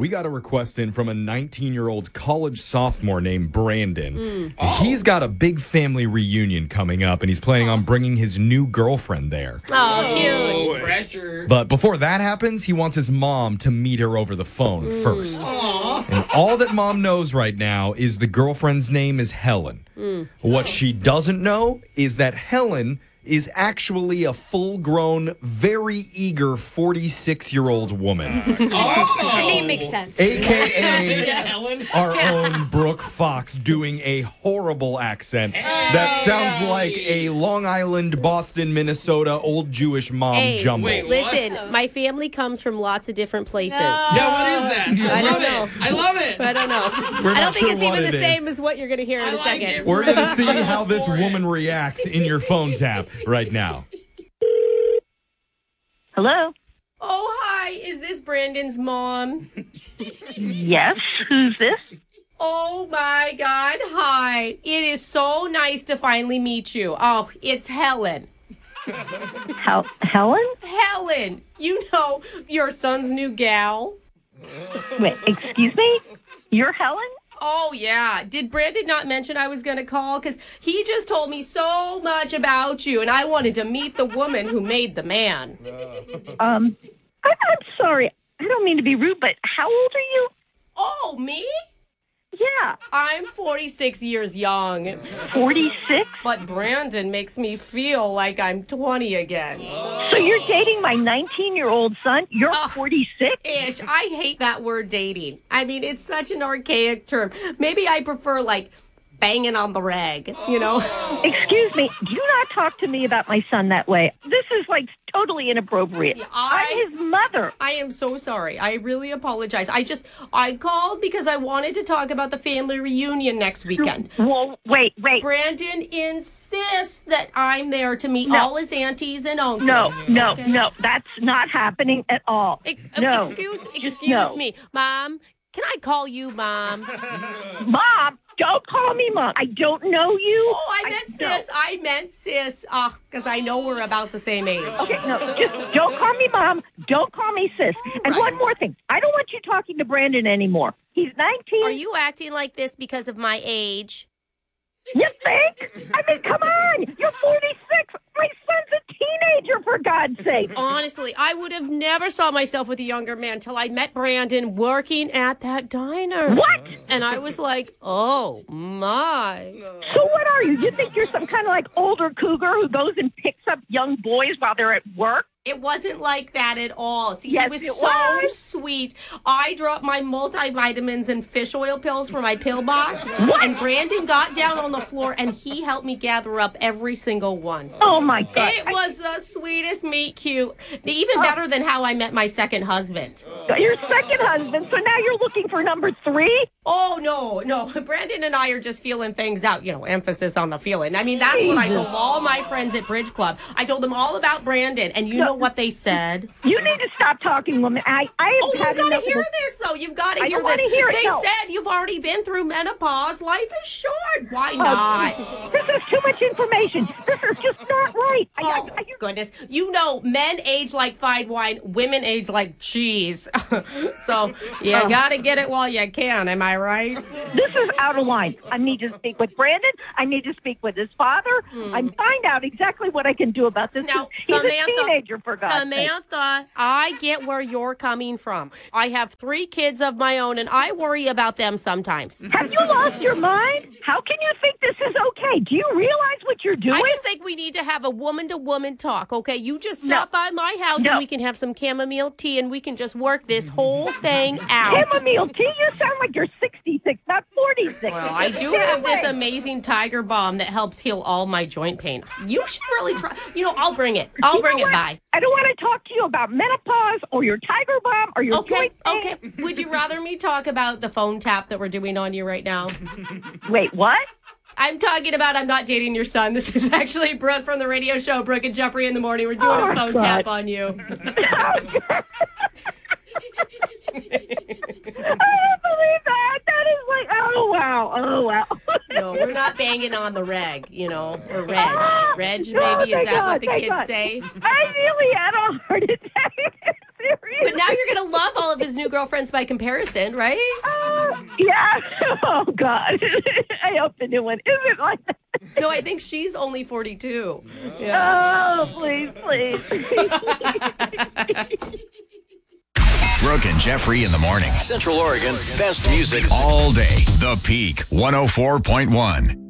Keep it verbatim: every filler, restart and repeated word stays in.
We got a request in from a nineteen-year-old college sophomore named Brandon. Mm. Oh. He's got a big family reunion coming up, and he's planning on bringing his new girlfriend there. Oh, cute. Oh, pressure. But before that happens, he wants his mom to meet her over the phone Mm. first. Aww. And all that mom knows right now is the girlfriend's name is Helen. Mm. What she doesn't know is that Helen is actually a full-grown, very eager forty-six-year-old woman. Oh. Her name makes sense. A K A Yeah, Helen. our own Brooke Fox doing a horrible accent that sounds like a Long Island, Boston, Minnesota old Jewish mom Hey, jumble. wait, what? Listen, my family comes from lots of different places. Yeah, what is that? I, I love don't know. it. I love it. I don't know. We're I not don't think sure it's what even it the is. same as what you're going to hear in I a like second. it. We're going to see I'm how this for it. woman reacts in your phone tap right now. Hello? Oh, hi. Is this Brandon's mom? Yes, who's this? Oh, my God. Hi. It is so nice to finally meet you. Oh, it's Helen. Hel- Helen? Helen. You know, your son's new gal. Wait, excuse me? You're Helen? Oh, yeah. Did Brandon not mention I was going to call? Because he just told me so much about you, and I wanted to meet the woman who made the man. Um, I- I'm sorry. I don't mean to be rude, but how old are you? Oh, me? Yeah, I'm forty-six years young, forty-six? but Brandon makes me feel like I'm twenty again. So you're dating my nineteen-year-old son? You're Ugh. forty-six? Ish, I hate that word dating. I mean, it's such an archaic term. Maybe I prefer, like, banging on the rag, you know? Excuse me, do not talk to me about my son that way. This is, like, totally inappropriate. Yeah, I- I'm his mother. I am so sorry. I really apologize. I just, I called because I wanted to talk about the family reunion next weekend. Well, wait, wait. Brandon insists that I'm there to meet No. all his aunties and uncles. No, no, Okay. no, that's not happening at all. Ex- uh, No. Excuse, Just excuse no. me, Mom. Can I call you Mom? Mom, don't call me Mom. I don't know you. Oh, I meant no. sis. I meant sis. Ah, because I know we're about the same age. Okay, no, just don't call me Mom. Don't call me sis. And one Right. more thing. I don't want you talking to Brandon anymore. He's nineteen. Are you acting like this because of my age? You think? I mean, come on. You're forty-six. My son's a teenager, for God's sake. Honestly, I would have never saw myself with a younger man till I met Brandon working at that diner. What? And I was like, oh my. So what are you? You think you're some kind of like older cougar who goes and picks up young boys while they're at work? It wasn't like that at all. See, Yes, he was it so was. sweet. I dropped my multivitamins and fish oil pills for my pill box. What? And Brandon got down on the floor and he helped me gather up every single one. Oh, my God. It was the sweetest meet cute. Even better than how I met my second husband. Your second husband, so now you're looking for number three? Oh, no, no. Brandon and I are just feeling things out. You know, emphasis on the feeling. I mean, that's what I told all my friends at Bridge Club. I told them all about Brandon. And you know what they said? You need to stop talking, woman. I, I have Oh, had you've got enough to of hear this. this, though. You've got to I hear don't this. wanna hear it, They no. said you've already been through menopause. Life is short. Why Oh, not? This is too much information. This is just not right. I, Oh, I, I, goodness. You know, men age like fine wine, women age like cheese. So you Oh. got to get it while you can. Am I right? this is out of line. I need to speak with Brandon. I need to speak with his father. and find out exactly what I can do about this. Hmm. Now, He's Samantha, a teenager, for God's sake. Samantha, I get where you're coming from. I have three kids of my own, and I worry about them sometimes. Have you lost your mind? How can you think this is okay? Do you realize what you're doing? I just think we need to have a woman-to-woman talk, okay? You just No. stop by my house No. and we can have some chamomile tea and we can just work this whole thing out. Chamomile tea? You sound like you're sixty-six, not forty-six. Well, I do Get have this away. amazing Tiger Balm that helps heal all my joint pain. You should really try. You know, I'll bring it. I'll You bring know it what? by. I don't want to talk to you about menopause or your Tiger Balm or your Okay, joint pain. okay. Would you rather me talk about the phone tap that we're doing on you right now? Wait, what? I'm talking about I'm not dating your son. This is actually Brooke from the radio show Brooke and Jeffrey in the Morning. We're doing Oh, a phone God. tap on you. I don't believe that. That is like, oh, wow. Oh, wow. No, we're not banging on the reg, you know, or reg. Reg, maybe? Oh, Is thank that God, what the thank kids God. say? I nearly had a heart attack. Seriously. But now you're going to love all of his new girlfriends by comparison, right? Uh, yeah. Oh, God. I hope the new one isn't like that. No, I think she's only forty-two. Yeah. Oh, please, please. Brooke and Jeffrey in the morning. Central Oregon's best music all day. The Peak one oh four point one.